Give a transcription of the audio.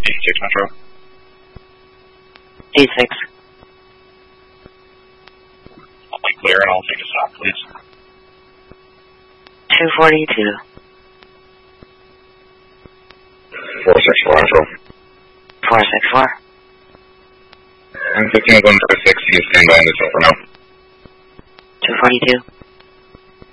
86 Metro. 86. I'll be clear and I'll take a stop, please. 242. 464 Metro. 464. I'm 15 going to 6. You can stand by on this over now. 242.